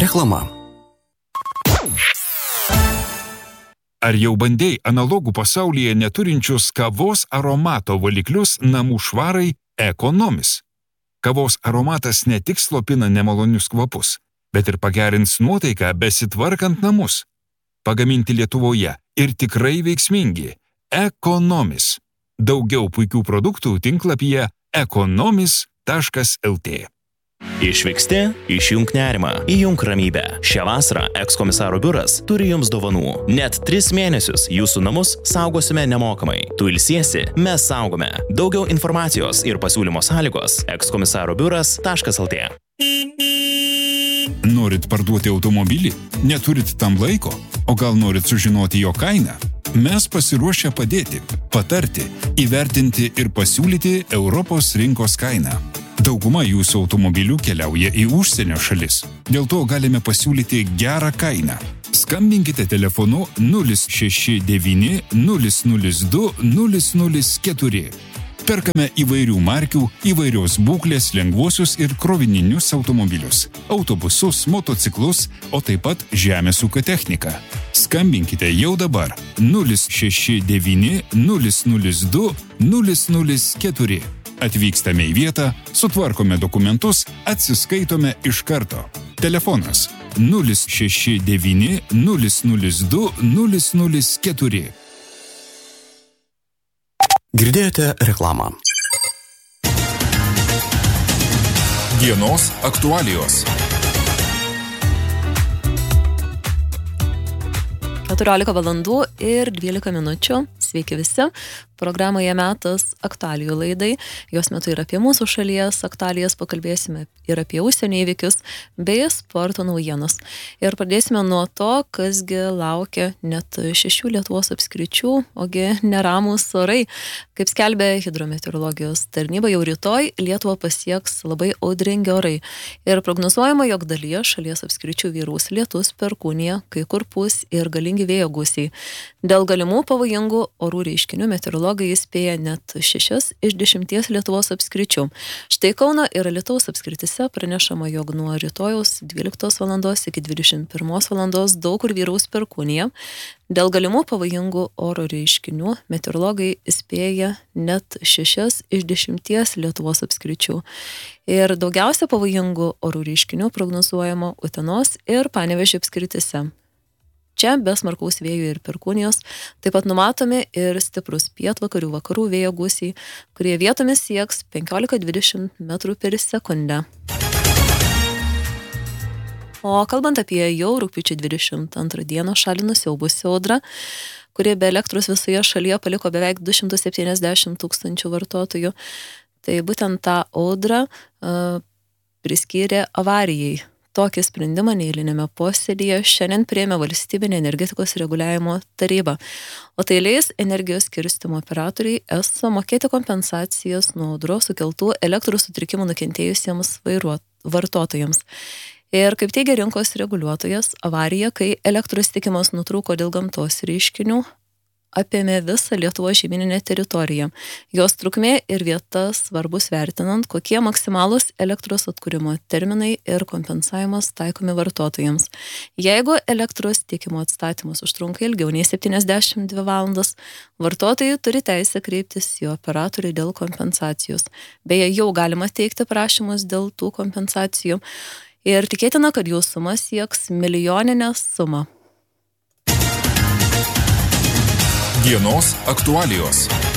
Reklama. Ar jau bandei analogų pasaulyje neturinčius kavos aromato valiklius namų švarai Economis? Kavos aromatas ne tik slopina nemalonius kvapus, bet ir pagerins nuotaiką besitvarkant namus. Pagaminti Lietuvoje ir tikrai veiksmingi. Economis. Daugiau puikių produktų tinklapyje economis.lt. Išvyksti, išjunk nerimą, įjunk ramybę. Šią vasarą ekskomisaro biuras turi jums dovanų. Net 3 mėnesius jūsų namus saugosime nemokamai. Tu ilsiesi, mes saugome. Daugiau informacijos ir pasiūlymo sąlygos ekskomisarobiuras.lt. Norit parduoti automobilį? Neturit tam laiko? O gal norit sužinoti jo kainą? Mes pasiruošę padėti, patarti, įvertinti ir pasiūlyti Europos rinkos kainą. Dauguma jūsų automobilių keliauja į užsienio šalis. Dėl to galime pasiūlyti gerą kainą. Skambinkite telefonu 069 002 004. Perkame įvairių markių, įvairios būklės lengvuosius ir krovininius automobilius, autobusus, motociklus, o taip pat žemės ūkio techniką. Skambinkite jau dabar 069 002 004. Atvykstame į vietą, sutvarkome dokumentus, atsiskaitome iš karto. Telefonas 069 002 004. Girdėjote reklamą. Dienos aktualijos. 14 valandų ir 12 minučių. Sveiki visi. Programoje metas aktualijų laidai. Jos metu ir apie mūsų šalies aktualijas pakalbėsime ir apie užsienio įvykius bei sporto naujienos. Ir pradėsime nuo to, kasgi laukia net 6 Lietuvos apskričių, ogi neramūs orai. Kaip skelbė hidrometeorologijos tarnyba, jau rytoj Lietuvą pasieks labai audringi orai. Ir prognozuojama, jog dalyje šalies apskričių vyraus lietus, perkūnija, kai kur pūs ir galingi vėjo gūsiai. Dėl galimų pavojingų orų reiškinių meteorologai įspėja net 6 iš 10 Lietuvos apskričių. Štai Kauno ir Alytaus apskritise pranešama, jog nuo rytojaus 12 valandos iki 21 valandos daug kur vyraus perkūnija. Dėl galimų pavojingų oro reiškinių meteorologai įspėja net 6 iš 10 Lietuvos apskričių. Ir daugiausia pavojingų orų reiškinių prognozuojama Utenos ir Panevėžio apskritise. Čia be smarkaus vėjų ir perkūnijos taip pat numatomi ir stiprus pietvakarių vakarų vėjo gūsiai, kurie vietomis sieks 15-20 metrų per sekundę. O kalbant apie jau rugpjūčio 22 dieną šalį nusiaubusią audrą, kurie be elektros visoje šalyje paliko beveik 270 tūkstančių vartotojų, tai būtent tą audrą priskyrė avarijai. Tokį sprendimą neeilinėme posėdyje šiandien priėmė Valstybinė energetikos reguliavimo taryba, o tai leis energijos skirstymo operatoriai ESO mokėti kompensacijas nuo audros sukeltų elektros sutrikimų nukentėjusiems vartotojams. Ir kaip teigia rinkos reguliuotojas, avarija, kai elektros tiekimas nutrūko dėl gamtos reiškinių, apėmė visą Lietuvos žemyninę teritoriją. Jos trukmė ir vieta svarbus vertinant, kokie maksimalūs elektros atkūrimo terminai ir kompensavimas taikomi vartotojams. Jeigu elektros tiekimo atstatymas užtrunka ilgiau nei 72 valandas, vartotojai turi teisę kreiptis į operatorių dėl kompensacijos. Beje, jau galima teikti prašymus dėl tų kompensacijų ir tikėtina, kad jų suma sieks milijoninę sumą. Dienos aktualijos.